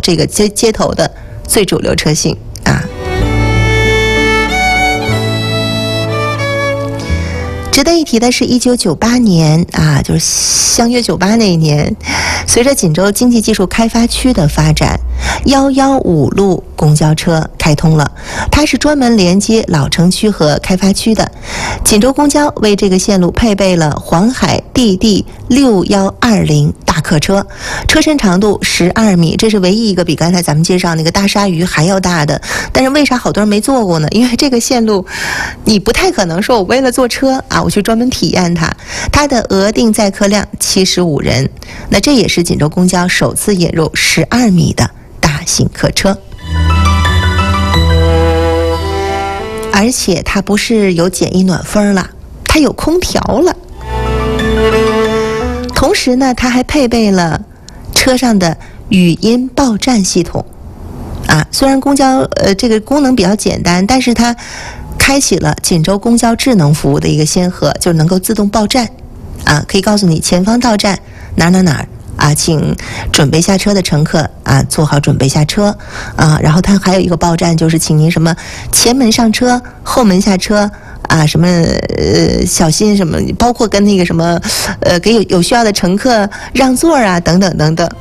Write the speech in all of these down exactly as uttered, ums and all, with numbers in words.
这个街街头的最主流车型啊。值得一提的是一九九八年啊，就是相约九八那一年，随着锦州经济技术开发区的发展，一一五路公交车开通了，它是专门连接老城区和开发区的。锦州公交为这个线路配备了黄海 D D 六一二零大客车，车身长度十二米，这是唯一一个比刚才咱们介绍那个大鲨鱼还要大的。但是为啥好多人没坐过呢？因为这个线路你不太可能说我为了坐车啊我去专门体验它，它的额定载客量七十五人，那这也是锦州公交首次引入十二米的大型客车。而且它不是有简易暖风了，它有空调了。同时呢，它还配备了车上的语音报站系统啊。虽然公交呃这个功能比较简单，但是它开启了锦州公交智能服务的一个先河，就能够自动报站啊，可以告诉你前方到站哪哪哪啊，请准备下车的乘客啊做好准备下车啊。然后它还有一个报站，就是请您什么前门上车后门下车啊，什么呃小心什么，包括跟那个什么呃给有有需要的乘客让座啊等等等等。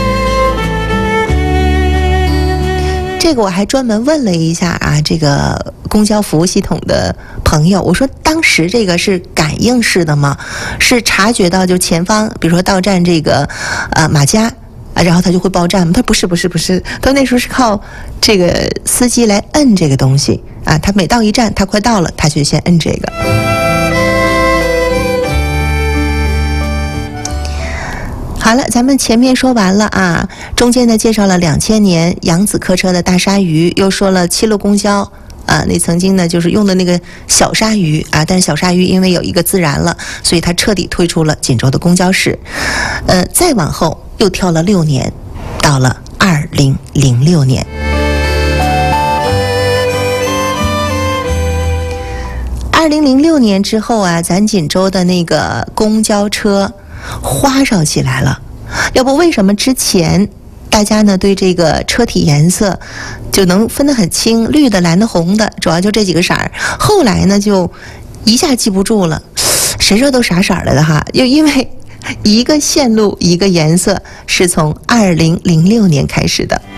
这个我还专门问了一下啊，这个公交服务系统的朋友，我说当时这个是感应式的吗？是察觉到就前方，比如说到站这个呃马家啊，然后他就会报站吗？他说不是不是不是，他那时候是靠这个司机来摁这个东西啊，他每到一站，他快到了，他就先摁这个。好了，咱们前面说完了啊，中间呢介绍了两千年扬子客车的大鲨鱼，又说了七路公交啊，那曾经呢就是用的那个小鲨鱼啊，但是小鲨鱼因为有一个自燃了，所以它彻底退出了锦州的公交市。呃，再往后又跳了六年，到了二零零六年。二零零六年之后啊，咱锦州的那个公交车花哨起来了。要不为什么之前大家呢对这个车体颜色就能分得很清，绿的蓝的红的，主要就这几个色儿，后来呢就一下记不住了，谁说都啥色儿来的哈，又因为一个线路一个颜色是从二零零六年开始的。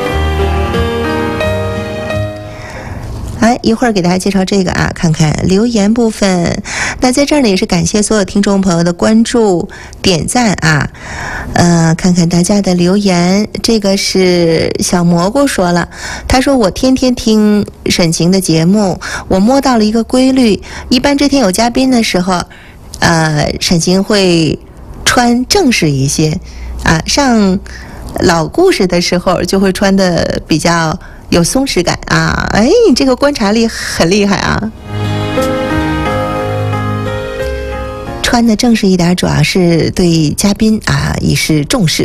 来，一会儿给大家介绍这个啊，看看留言部分。那在这儿呢，也是感谢所有听众朋友的关注、点赞啊。呃，看看大家的留言。这个是小蘑菇说了，他说我天天听沈晴的节目，我摸到了一个规律，一般这天有嘉宾的时候，呃，沈晴会穿正式一些啊，上老故事的时候就会穿的比较有松弛感啊！哎，这个观察力很厉害啊！穿的正式一点，主要是对嘉宾啊以示重视。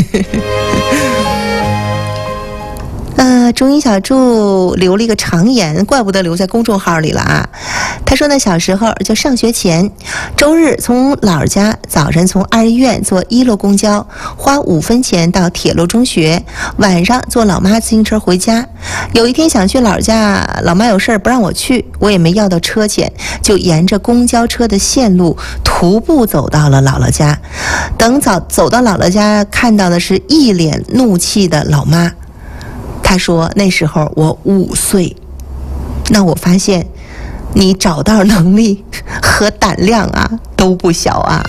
呃，中医小祝留了一个长言，怪不得留在公众号里了啊。他说呢，小时候就上学前，周日从姥姥家，早晨从二医院坐一路公交，花五分钱到铁路中学，晚上坐老妈自行车回家。有一天想去姥姥家，老妈有事儿不让我去，我也没要到车钱，就沿着公交车的线路徒步走到了姥姥家。等早走到姥姥家，看到的是一脸怒气的老妈。他说那时候我五岁，那我发现你找到能力和胆量啊都不小啊，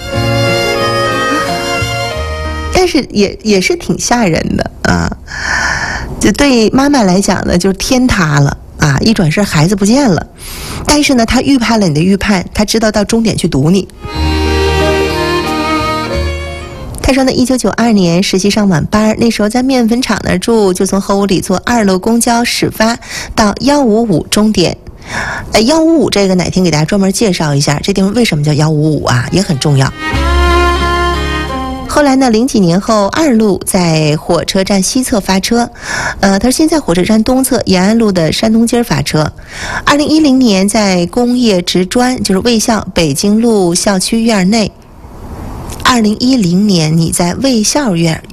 但是也也是挺吓人的啊。就对妈妈来讲呢，就是天塌了啊，一转身孩子不见了。但是呢，他预判了你的预判，他知道到终点去堵你。他说呢，一九九二年实习上晚班，那时候在面粉厂那儿住，就从后屋里坐二路公交始发到幺五五终点。呃，幺五五这个哪天给大家专门介绍一下，这地方为什么叫幺五五啊，也很重要。后来呢，零几年后，二路在火车站西侧发车，呃，他说现在火车站东侧延安路的山东街发车。二零一零年在工业职专，就是卫校北京路校区院内。二零一零年你在卫校院